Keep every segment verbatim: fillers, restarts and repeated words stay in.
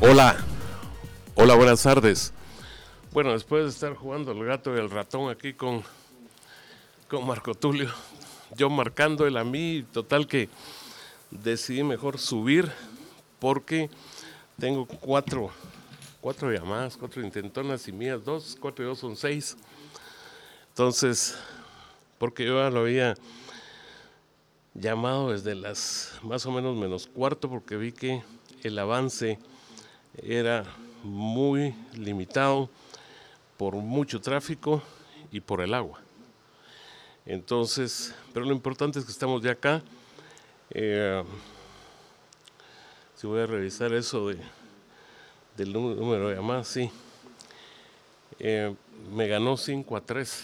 Hola, hola, buenas tardes. Bueno, después de estar jugando el gato y el ratón aquí con, con Marco Tulio, yo marcando el a mí, total que decidí mejor subir porque tengo cuatro, cuatro llamadas, cuatro intentonas y mías dos, cuatro y dos son seis. Entonces, porque yo ya lo había llamado desde las más o menos menos cuarto porque vi que el avance era muy limitado por mucho tráfico y por el agua. Entonces, pero lo importante es que estamos ya acá. Eh, si voy a revisar eso de, del número de llamadas, sí. Eh, me ganó cinco a tres.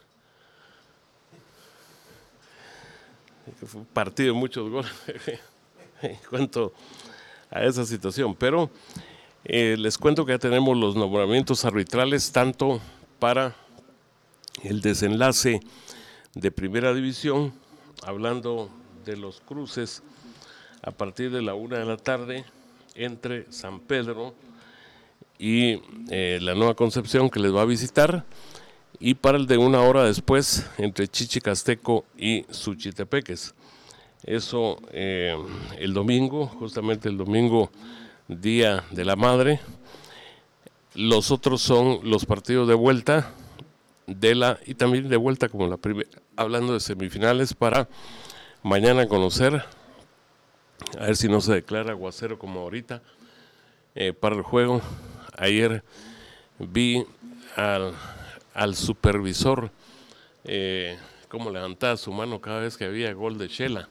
Fue un partido de muchos goles en cuanto a esa situación. Pero eh, les cuento que ya tenemos los nombramientos arbitrales tanto para el desenlace de primera división, hablando de los cruces a partir de la una de la tarde entre San Pedro y eh, la Nueva Concepción, que les va a visitar, y para el de una hora después entre Chichicasteco y Suchitepeques. Eso eh, el domingo, justamente el domingo, Día de la Madre. Los otros son los partidos de vuelta de la y también de vuelta como la primera, hablando de semifinales, para mañana conocer, a ver si no se declara aguacero como ahorita eh, para el juego. Ayer vi al, al supervisor eh, cómo levantaba su mano cada vez que había gol de Shela.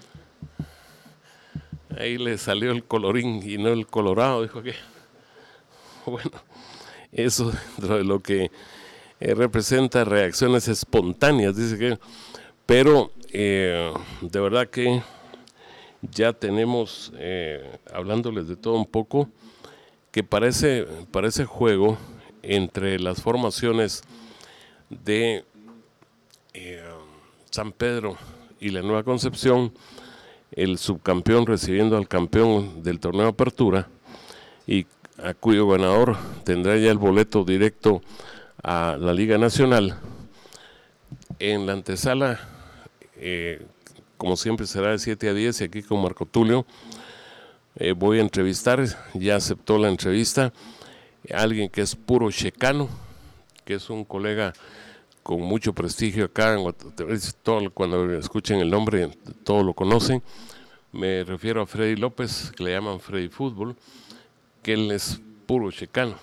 Ahí le salió el colorín y no el colorado, dijo que bueno, eso dentro de lo que eh, representa reacciones espontáneas, dice que, pero eh, de verdad que ya tenemos, eh, hablándoles de todo un poco, que parece, parece juego entre las formaciones de eh, San Pedro y la Nueva Concepción, el subcampeón recibiendo al campeón del torneo Apertura, y a cuyo ganador tendrá ya el boleto directo a la Liga Nacional. En la antesala, eh, como siempre será de siete a diez, y aquí con Marco Tulio eh, voy a entrevistar, ya aceptó la entrevista, a alguien que es puro checano, que es un colega con mucho prestigio acá en Guatemala. Cuando escuchen el nombre todos lo conocen. Me refiero a Freddy López, que le llaman Freddy Fútbol, que él es puro checano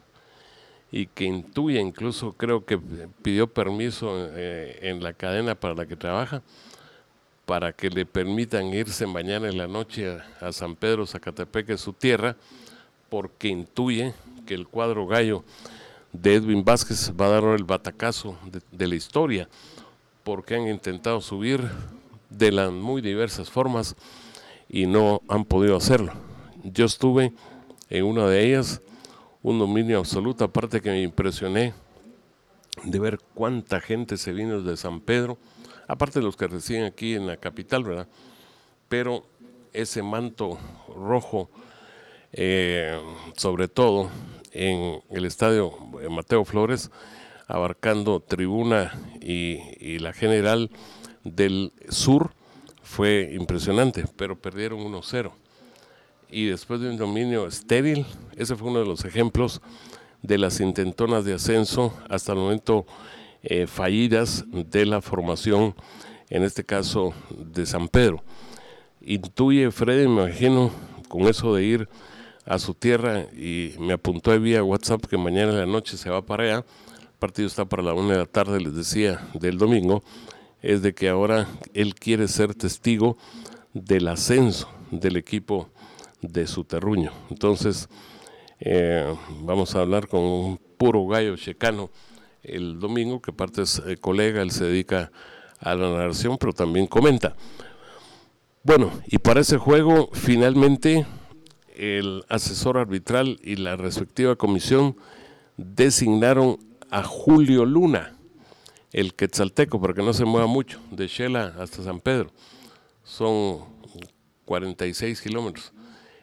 y que intuye, incluso creo que pidió permiso eh, en la cadena para la que trabaja, para que le permitan irse mañana en la noche a, a San Pedro Zacatepec, su tierra, porque intuye que el cuadro gallo de Edwin Vázquez va a dar el batacazo de, de la historia, porque han intentado subir de las muy diversas formas y no han podido hacerlo. Yo estuve en una de ellas, un dominio absoluto, aparte que me impresioné de ver cuánta gente se vino desde San Pedro, aparte de los que residen aquí en la capital, ¿verdad? Pero ese manto rojo, eh, sobre todo en el estadio Mateo Flores, abarcando tribuna y, y la general del sur, fue impresionante, pero perdieron uno cero. Y después de un dominio estéril, ese fue uno de los ejemplos de las intentonas de ascenso hasta el momento eh, fallidas de la formación, en este caso de San Pedro. Intuye Freddy, me imagino, con eso de ir a su tierra, y me apuntó ahí vía WhatsApp que mañana en la noche se va para allá. El partido está para la una de la tarde, les decía, del domingo. Es de que ahora él quiere ser testigo del ascenso del equipo de su terruño. Entonces eh, vamos a hablar con un puro gallo checano el domingo, que aparte es eh, colega, él se dedica a la narración, pero también comenta. Bueno, y para ese juego finalmente el asesor arbitral y la respectiva comisión designaron a Julio Luna, el quetzalteco, para que no se mueva mucho, de Shela hasta San Pedro. Son cuarenta y seis kilómetros.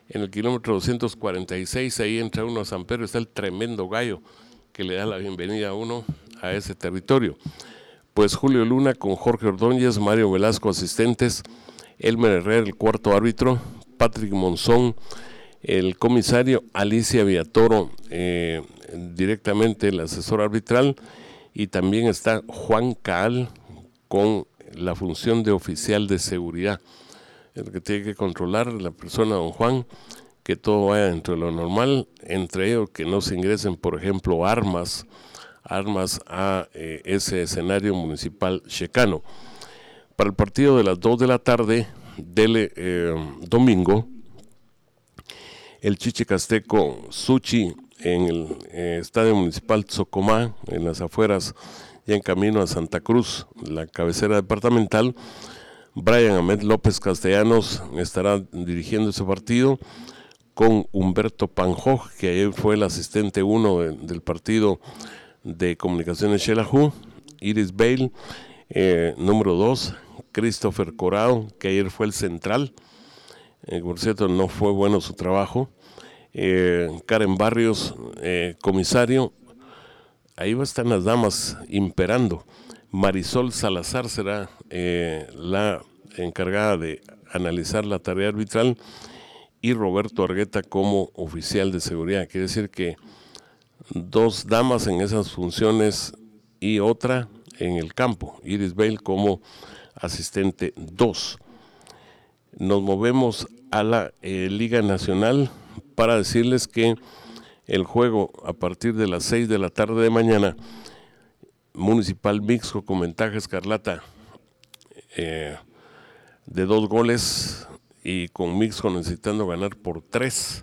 En el kilómetro doscientos cuarenta y seis, ahí entra uno a San Pedro, está el tremendo gallo que le da la bienvenida a uno a ese territorio. Pues Julio Luna con Jorge Ordóñez, Mario Velasco asistentes, Elmer Herrera el cuarto árbitro, Patrick Monzón el comisario, Alicia Villatoro eh, directamente el asesor arbitral, y también está Juan Caal con la función de oficial de seguridad, el que tiene que controlar la persona, don Juan, que todo vaya dentro de lo normal, entre ellos que no se ingresen, por ejemplo, armas, armas a eh, ese escenario municipal checano. Para el partido de las dos de la tarde del eh, domingo, el Chichicasteco Suchi en el eh, Estadio Municipal Tzocomá, en las afueras, ya en camino a Santa Cruz, la cabecera departamental. Brian Ahmed López Castellanos estará dirigiendo ese partido con Humberto Panjoj, que ayer fue el asistente uno de, del partido de Comunicaciones Xelajú, Iris Bale, eh, número dos, Christopher Corado, que ayer fue el central, eh, por cierto no fue bueno su trabajo, eh, Karen Barrios, eh, comisario, ahí va a estar las damas imperando. Marisol Salazar será eh, la encargada de analizar la tarea arbitral, y Roberto Argueta como oficial de seguridad. Quiere decir que dos damas en esas funciones y otra en el campo, Iris Bale como asistente dos. Nos movemos a la eh, Liga Nacional para decirles que el juego a partir de las seis de la tarde de mañana, Municipal Mixco con ventaja escarlata eh, de dos goles y con Mixco necesitando ganar por tres.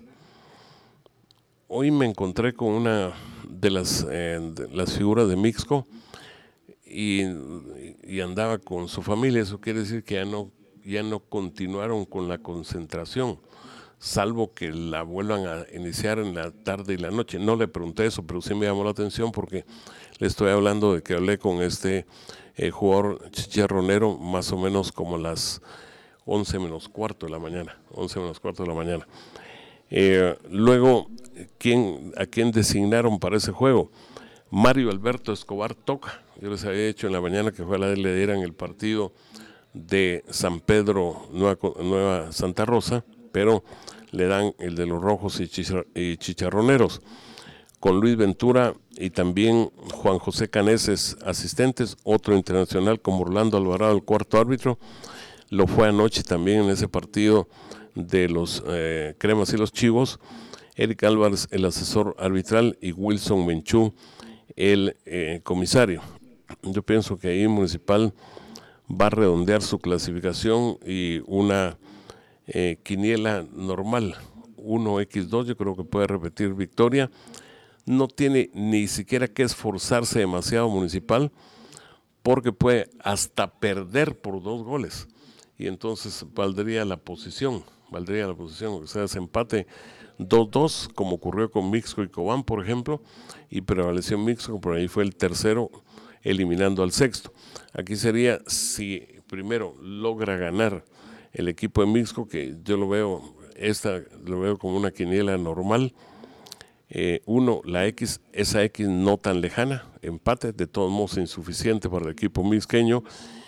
Hoy me encontré con una de las, eh, de las figuras de Mixco y, y andaba con su familia. Eso quiere decir que ya no, ya no continuaron con la concentración, salvo que la vuelvan a iniciar en la tarde y la noche. No le pregunté eso, pero sí me llamó la atención porque le estoy hablando de que hablé con este eh, jugador chicharronero más o menos como las once menos cuarto de la mañana, once menos cuarto de la mañana. Eh, luego, ¿quién, ¿a quién designaron para ese juego? Mario Alberto Escobar Toca. Yo les había dicho en la mañana que ojalá le dieran el partido de San Pedro Nueva, Nueva Santa Rosa, pero le dan el de los rojos y, chichar, y chicharroneros, con Luis Ventura y también Juan José Caneses asistentes, otro internacional como Orlando Alvarado, el cuarto árbitro. Lo fue anoche también en ese partido de los eh, Cremas y los Chivos, Eric Álvarez el asesor arbitral y Wilson Menchú el eh, comisario. Yo pienso que ahí Municipal va a redondear su clasificación y una eh, quiniela normal, uno equis dos, yo creo que puede repetir victoria. No tiene ni siquiera que esforzarse demasiado Municipal, porque puede hasta perder por dos goles. Y entonces valdría la posición, valdría la posición, o sea, ese empate dos dos, como ocurrió con Mixco y Cobán, por ejemplo, y prevaleció Mixco, por ahí fue el tercero, eliminando al sexto. Aquí sería, si primero logra ganar el equipo de Mixco, que yo lo veo, esta lo veo como una quiniela normal, eh, uno, la X, esa X no tan lejana, empate, de todos modos insuficiente para el equipo mixqueño,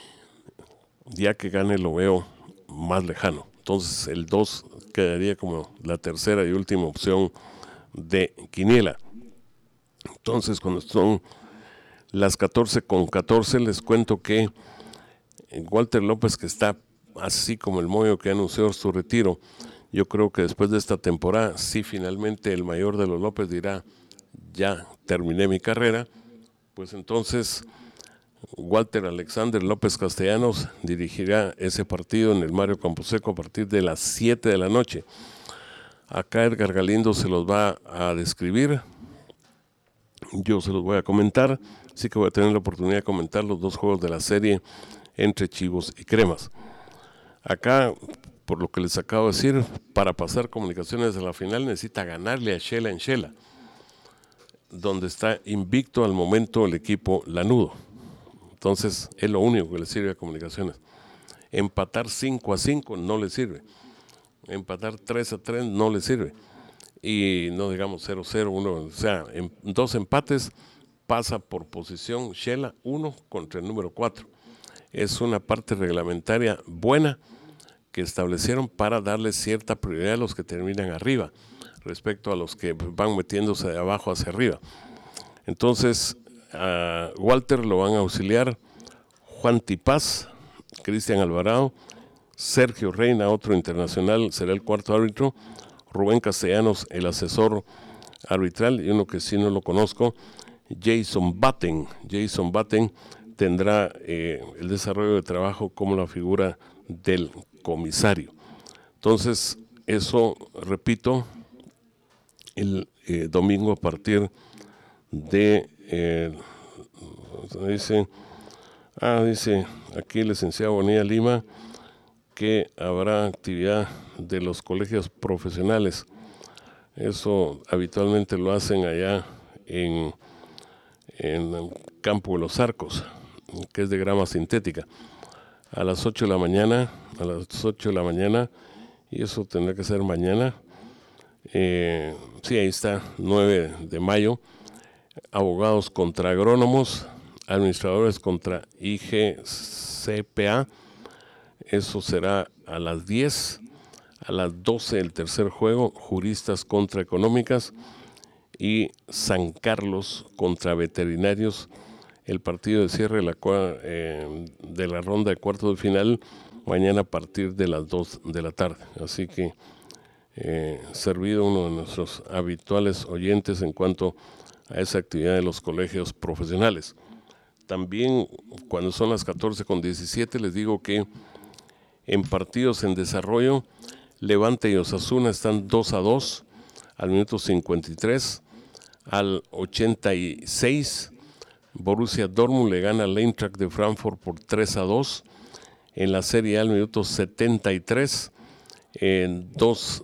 ya que gane lo veo más lejano. Entonces el dos quedaría como la tercera y última opción de quiniela. Entonces cuando son las catorce con catorce, les cuento que Walter López, que está así como el Moyo que anunció su retiro, yo creo que después de esta temporada, si finalmente el mayor de los López dirá, ya terminé mi carrera, pues entonces Walter Alexander López Castellanos dirigirá ese partido en el Mario Camposeco a partir de las siete de la noche. Acá Edgar Galindo se los va a describir, yo se los voy a comentar, así que voy a tener la oportunidad de comentar los dos juegos de la serie entre Chivos y Cremas. Acá, por lo que les acabo de decir, para pasar Comunicaciones a la final necesita ganarle a Xela en Xela, donde está invicto al momento el equipo lanudo. Entonces es lo único que le sirve a Comunicaciones. Empatar cinco a cinco no le sirve. empatar tres a tres no le sirve. Y no digamos cero cero, uno, o sea, en dos empates pasa por posición Shela uno contra el número cuatro. Es una parte reglamentaria buena que establecieron para darle cierta prioridad a los que terminan arriba respecto a los que van metiéndose de abajo hacia arriba. Entonces, a Walter lo van a auxiliar Juan Tipaz, Cristian Alvarado, Sergio Reina, otro internacional, será el cuarto árbitro, Rubén Castellanos, el asesor arbitral, y uno que sí no lo conozco, Jason Batten. Jason Batten tendrá eh, el desarrollo de trabajo como la figura del comisario. Entonces, eso, repito, el eh, domingo a partir de, eh, dice, ah, dice aquí el licenciado Bonilla Lima, que habrá actividad de los colegios profesionales. Eso habitualmente lo hacen allá en, en el Campo de los Arcos, que es de grama sintética, a las ocho de la mañana, a las ocho de la mañana, y eso tendrá que ser mañana. Eh, sí, ahí está, nueve de mayo, abogados contra agrónomos, administradores contra I G C P A. Eso será a las diez, a las doce el tercer juego, juristas contra económicas, y San Carlos contra veterinarios, el partido de cierre de la, eh, de la ronda de cuartos de final, mañana a partir de las dos de la tarde. Así que eh, servido uno de nuestros habituales oyentes en cuanto a esa actividad de los colegios profesionales. También cuando son las catorce con diecisiete les digo que en partidos en desarrollo, Levante y Osasuna están dos a dos al minuto cincuenta y tres. Al ochenta y seis, Borussia Dortmund le gana al Eintracht de Frankfurt por tres a dos. En la Serie A, al minuto setenta y tres, en dos,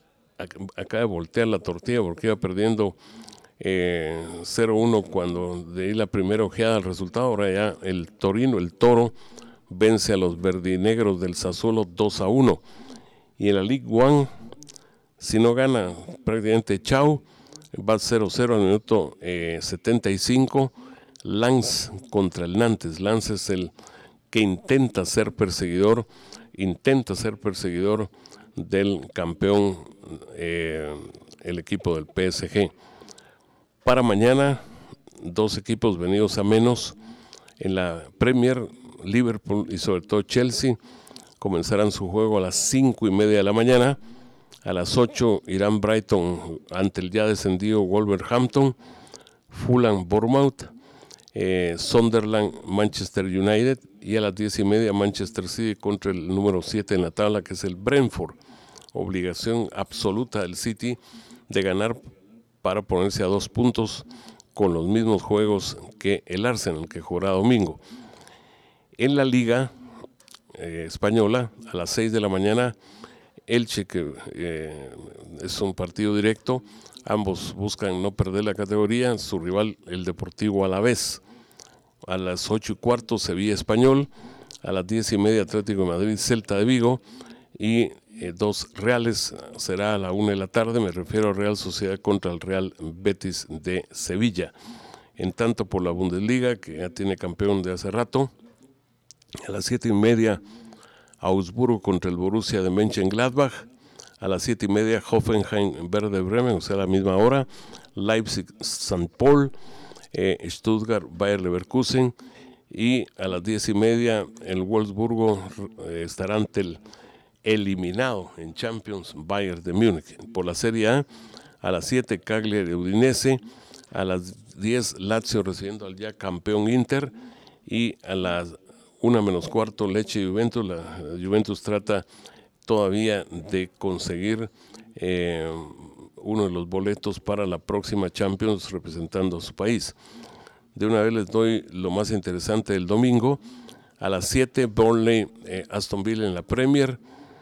acaba de voltear la tortilla porque iba perdiendo eh, cero uno cuando di la primera ojeada al resultado. Ahora ya el Torino, el Toro, vence a los verdinegros del Sassuolo dos a uno. Y en la Ligue uno, si no gana prácticamente chau, va cero cero al minuto eh, setenta y cinco. Lens contra el Nantes. Lens es el que intenta ser perseguidor, intenta ser perseguidor del campeón, eh, el equipo del P S G. Para mañana, dos equipos venidos a menos en la Premier. Liverpool y sobre todo Chelsea comenzarán su juego a las cinco y media de la mañana. A las ocho irán Brighton ante el ya descendido Wolverhampton, Fulham Bournemouth, eh, Sunderland Manchester United, y a las diez y media Manchester City contra el número siete en la tabla, que es el Brentford. Obligación absoluta del City de ganar para ponerse a dos puntos con los mismos juegos que el Arsenal, que jugará domingo. En la Liga eh, Española, a las seis de la mañana, Elche, que eh, es un partido directo, ambos buscan no perder la categoría, su rival el Deportivo Alavés. A las ocho y cuarto, Sevilla Español, a las diez y media, Atlético de Madrid, Celta de Vigo, y eh, dos Reales será a la una de la tarde, me refiero a Real Sociedad contra el Real Betis de Sevilla. En tanto, por la Bundesliga, que ya tiene campeón de hace rato, a las siete y media, Augsburgo contra el Borussia de Mönchengladbach. A las siete y media, Hoffenheim Werder Bremen, o sea, a la misma hora. Leipzig Sankt Paul, eh, Stuttgart Bayer Leverkusen. Y a las diez y media, el Wolfsburgo eh, estará ante el eliminado en Champions Bayern de Múnich. Por la Serie A, a las siete, Cagliari Udinese. A las diez, Lazio recibiendo al ya campeón Inter. Y a las una menos cuarto, Lecce y Juventus. La Juventus trata todavía de conseguir eh, uno de los boletos para la próxima Champions representando a su país. De una vez les doy lo más interesante del domingo. A las siete, Burnley, eh, Aston Villa en la Premier.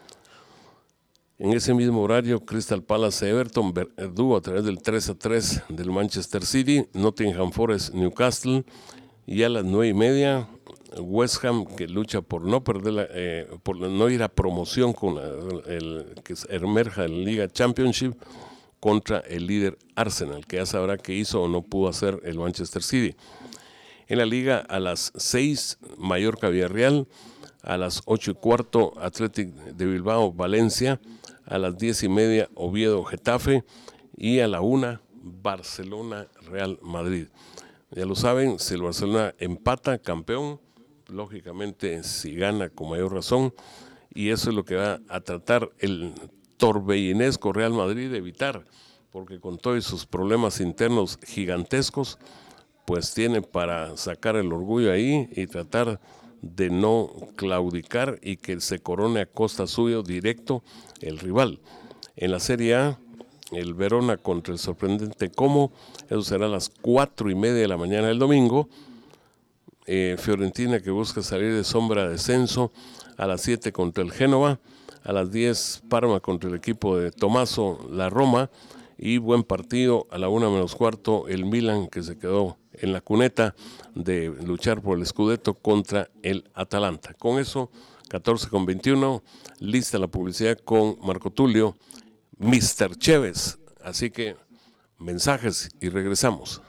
En ese mismo horario, Crystal Palace Everton, Verdú a través del tres a tres del Manchester City, Nottingham Forest Newcastle. Y a las nueve y media, West Ham, que lucha por no perder la, eh, por no ir a promoción con la, el que emerja en la Liga Championship, contra el líder Arsenal, que ya sabrá qué hizo o no pudo hacer el Manchester City. En la Liga, a las seis, Mallorca Villarreal, a las ocho y cuarto, Athletic de Bilbao Valencia, a las diez y media, Oviedo Getafe, y a la una, Barcelona Real Madrid. Ya lo saben, si el Barcelona empata, campeón, lógicamente si gana con mayor razón, y eso es lo que va a tratar el torbellinesco Real Madrid de evitar, porque con todos sus problemas internos gigantescos, pues tiene para sacar el orgullo ahí y tratar de no claudicar y que se corone a costa suyo directo el rival. En la Serie A, el Verona contra el sorprendente Como, eso será a las cuatro y media de la mañana del domingo. Eh, Fiorentina, que busca salir de sombra de descenso, a las siete contra el Génova, a las diez Parma contra el equipo de Tommaso, la Roma, y buen partido a la una menos cuarto, el Milan, que se quedó en la cuneta de luchar por el Scudetto contra el Atalanta. Con eso, catorce con veintiuno, lista la publicidad con Marco Tulio, mister Chévez. Así que mensajes y regresamos.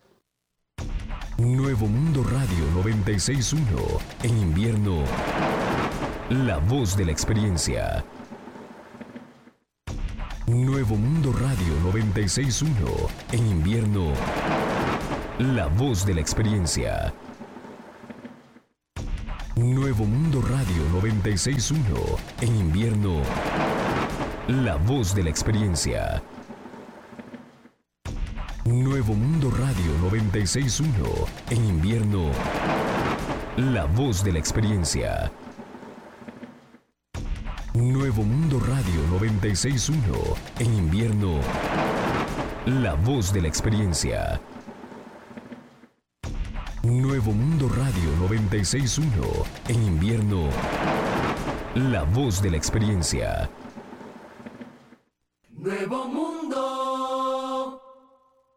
Nuevo Mundo Radio noventa y seis punto uno. En invierno, la voz de la experiencia. Nuevo Mundo Radio noventa y seis punto uno. En invierno, la voz de la experiencia. Nuevo Mundo Radio noventa y seis punto uno. En invierno, la voz de la experiencia. Nuevo Mundo Radio noventa y seis punto uno. En invierno, la voz de la experiencia. Nuevo Mundo Radio noventa y seis punto uno. En invierno, la voz de la experiencia. Nuevo Mundo Radio noventa y seis punto uno. En invierno, la voz de la experiencia. Nuevo Mundo.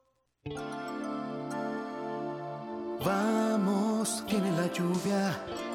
Vamos, viene la lluvia.